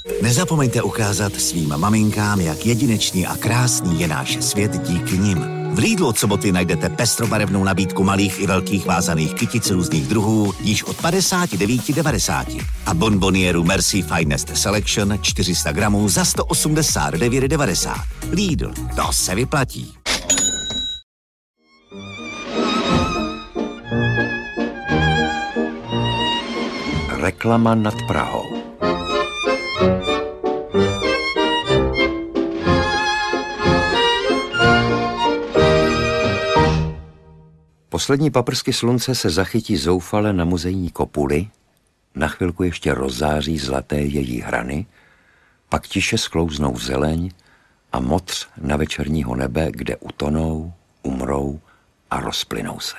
Nezapomeňte ukázat svým maminkám, jak jedinečný a krásný je náš svět díky nim. V Lidlu od soboty najdete pestrobarevnou nabídku malých i velkých vázaných kytic různých druhů již od 59,90 a bonbonieru Merci Finest Selection 400 gramů za 189,90. Lidl, to se vyplatí. Reklama nad Prahou. Poslední paprsky slunce se zachytí zoufale na muzejní kopuli, na chvilku ještě rozzáří zlaté její hrany, pak tiše sklouznou zeleň a modř na večerního nebe, kde utonou, umrou a rozplynou se.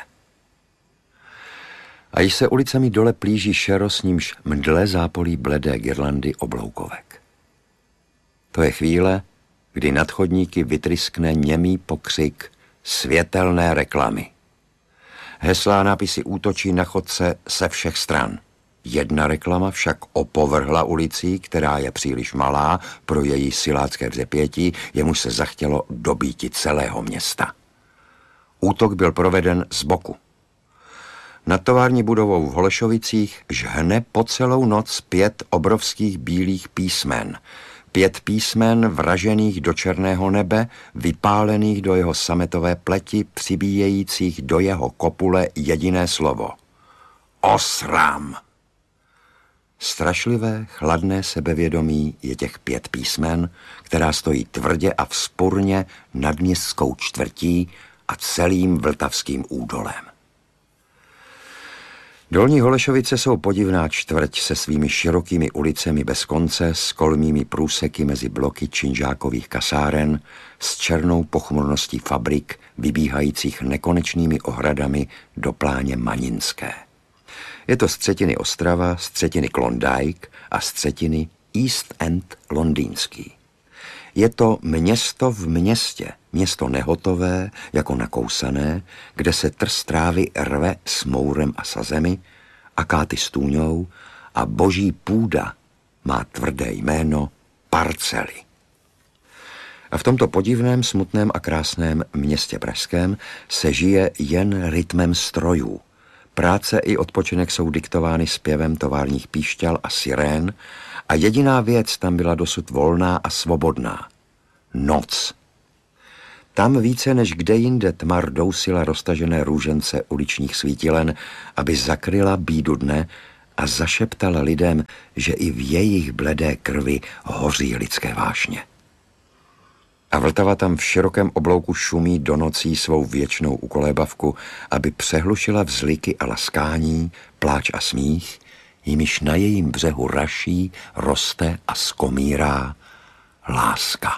A již se ulicemi dole plíží šero, s nímž mdle zápolí bledé girlandy obloukovek. To je chvíle, kdy nad chodníky vytryskne němý pokřik světelné reklamy. Heslá nápisy útočí na chodce se všech stran. Jedna reklama však opovrhla ulicí, která je příliš malá pro její silácké vzepětí, jemuž se zachtělo dobýti celého města. Útok byl proveden z boku. Nad tovární budovou v Holešovicích žhne po celou noc 5 obrovských bílých písmen. 5 písmen vražených do černého nebe, vypálených do jeho sametové pleti, přibíjejících do jeho kopule jediné slovo. Osram! Strašlivé, chladné sebevědomí je těch 5 písmen, která stojí tvrdě a vzpurně nad městskou čtvrtí a celým Vltavským údolem. Dolní Holešovice jsou podivná čtvrť se svými širokými ulicemi bez konce, s kolmými průseky mezi bloky činžákových kasáren, s černou pochmurností fabrik, vybíhajících nekonečnými ohradami do pláně Maninské. Je to z třetiny Ostrava, z třetiny Klondike a z třetiny East End londýnský. Je to město v městě, město nehotové, jako nakousané, kde se trst trávy rve s mourem a sazemi, akáty stůňou a boží půda má tvrdé jméno parcely. A v tomto podivném, smutném a krásném městě pražském se žije jen rytmem strojů. Práce i odpočinek jsou diktovány zpěvem továrních píšťal a sirén a jediná věc tam byla dosud volná a svobodná. Noc. Tam více než kde jinde tma rdousila roztažené růžence uličních svítilen, aby zakryla bídu dne a zašeptala lidem, že i v jejich bledé krvi hoří lidské vášně. A Vltava tam v širokém oblouku šumí do nocí svou věčnou ukolébavku, aby přehlušila vzliky a laskání, pláč a smích, jimiž na jejím břehu raší, roste a skomírá láska.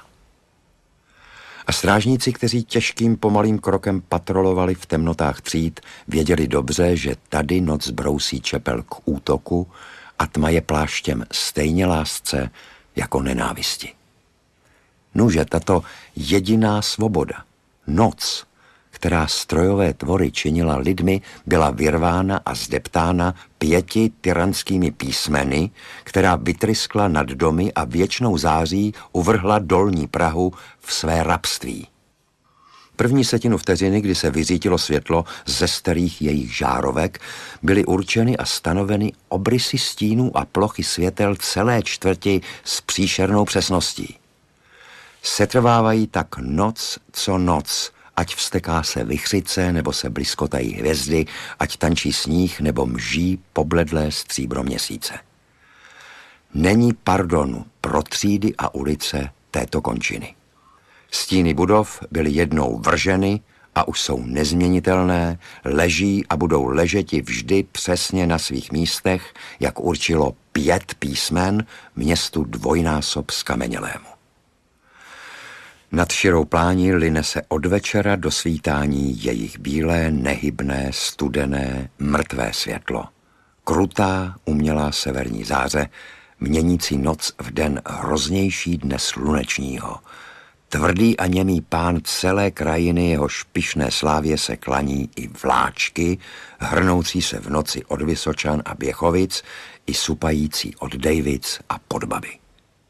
A strážníci, kteří těžkým pomalým krokem patrolovali v temnotách tříd, věděli dobře, že tady noc brousí čepel k útoku a tma je pláštěm stejně lásce jako nenávisti. Nuže, tato jediná svoboda, noc, která strojové tvory činila lidmi, byla vyrvána a zdeptána 5 tyranskými písmeny, která vytryskla nad domy a věčnou září uvrhla dolní Prahu v své rabství. První setinu vteřiny, kdy se vyřítilo světlo ze starých jejich žárovek, byly určeny a stanoveny obrysy stínů a plochy světel celé čtvrti s příšernou přesností. Setrvávají tak noc co noc, ať vzteká se vichřice, nebo se bliskotají hvězdy, ať tančí sníh, nebo mží pobledlé stříbro měsíce. Není pardonu pro třídy a ulice této končiny. Stíny budov byly jednou vrženy a už jsou nezměnitelné, leží a budou ležeti vždy přesně na svých místech, jak určilo 5 písmen městu dvojnásob skamenělému. Nad širou plání line se od večera do svítání jejich bílé, nehybné, studené, mrtvé světlo. Krutá, umělá severní záře, měnící noc v den hroznější dne slunečního. Tvrdý a němý pán celé krajiny, jehož pyšné slávě se klaní i vláčky, hrnoucí se v noci od Vysočan a Běchovic, i supající od Dejvic a Podbaby.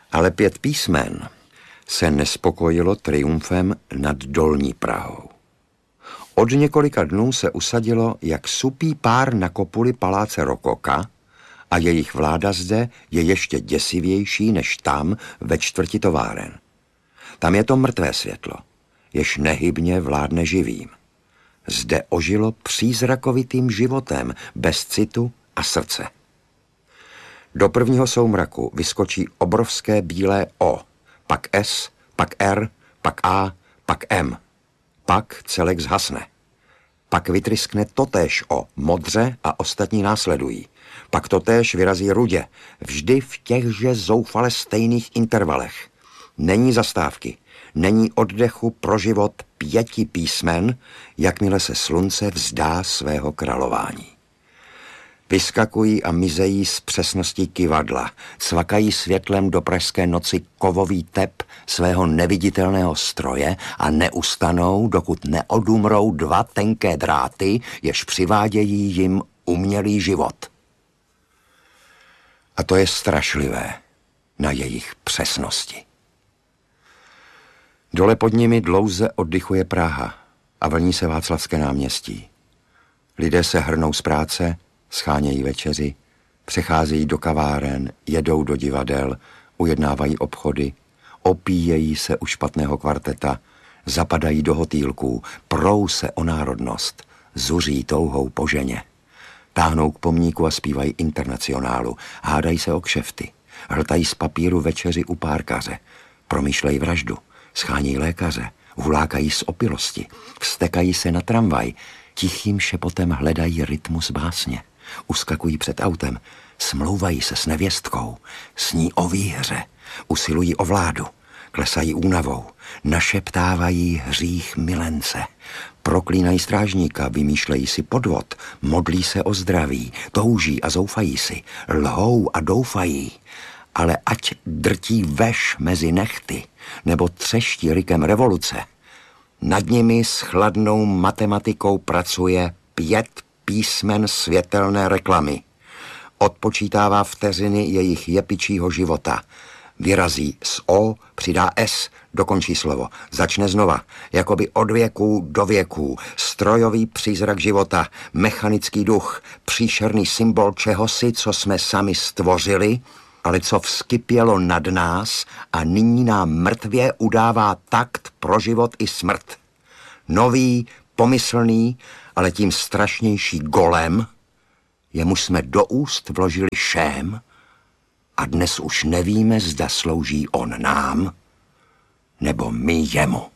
Ale 5 písmen se nespokojilo triumfem nad Dolní Prahou. Od několika dnů se usadilo jak supý pár na kopuli paláce Rokoka a jejich vláda zde je ještě děsivější než tam ve čtvrti továren. Tam je to mrtvé světlo, jež nehybně vládne živým. Zde ožilo přízrakovitým životem, bez citu a srdce. Do prvního soumraku vyskočí obrovské bílé O, pak S, pak R, pak A, pak M. Pak celek zhasne. Pak vytryskne totéž O modře a ostatní následují. Pak totéž vyrazí rudě, vždy v těchže zoufale stejných intervalech. Není zastávky, není oddechu pro život 5 písmen, jakmile se slunce vzdá svého králování. Vyskakují a mizejí s přesností kyvadla, cvakají světlem do pražské noci kovový tep svého neviditelného stroje a neustanou, dokud neodumrou 2 tenké dráty, jež přivádějí jim umělý život. A to je strašlivé na jejich přesnosti. Dole pod nimi dlouze oddychuje Praha a vlní se Václavské náměstí. Lidé se hrnou z práce, schánějí večeři, přecházejí do kaváren, jedou do divadel, ujednávají obchody, opíjejí se u špatného kvarteta, zapadají do hotýlků, prou se o národnost, zuří touhou po ženě. Táhnou k pomníku a zpívají Internacionálu, hádají se o kšefty, hltají z papíru večeři u párkaře, promýšlejí vraždu, schánějí lékaře, hulákají z opilosti, vztekají se na tramvaj, tichým šepotem hledají rytmus básně, uskakují před autem, smlouvají se s nevěstkou, sní o výhře, usilují o vládu, klesají únavou, našeptávají hřích milence, proklínají strážníka, vymýšlejí si podvod, modlí se o zdraví, touží a zoufají si, lhou a doufají, ale ať drtí veš mezi nechty nebo třeští rykem revoluce, nad nimi s chladnou matematikou pracuje 5 písmen světelné reklamy. Odpočítává vteřiny jejich jepičího života. Vyrazí z O, přidá S, dokončí slovo. Začne znova, jakoby od věků do věků. Strojový přízrak života, mechanický duch, příšerný symbol čehosi, co jsme sami stvořili, ale co vzkypělo nad nás a nyní nám mrtvě udává takt pro život i smrt. Nový, pomyslný, ale tím strašnější golem, jemuž jsme do úst vložili šém a dnes už nevíme, zda slouží on nám, nebo my jemu.